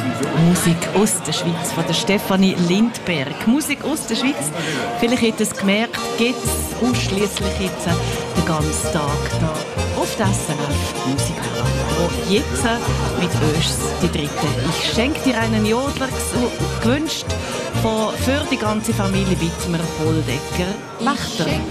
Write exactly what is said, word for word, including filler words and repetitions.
Musik aus der Schweiz von der Stefanie Lindberg. Musik aus der Schweiz. Vielleicht habt ihr es gemerkt, gibt es ausschliesslich jetzt den ganzen Tag da auf der S R F Musik hören. Wo jetzt mit Öschs die dritte. Ich schenke dir einen Jodler gewünscht von für die ganze Familie Wittmer Holdecker Lächter.